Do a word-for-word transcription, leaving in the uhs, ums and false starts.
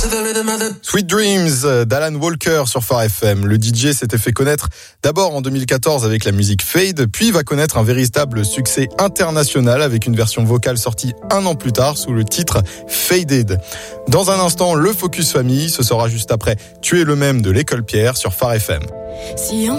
Sweet Dreams d'Alan Walker sur Phare F M. Le D J s'était fait connaître d'abord en deux mille quatorze avec la musique Fade, puis va connaître un véritable succès international avec une version vocale sortie un an plus tard sous le titre Faded. Dans un instant, le Focus Famille, ce sera juste après Tu es le même de l'École Pierre sur Phare F M. Si on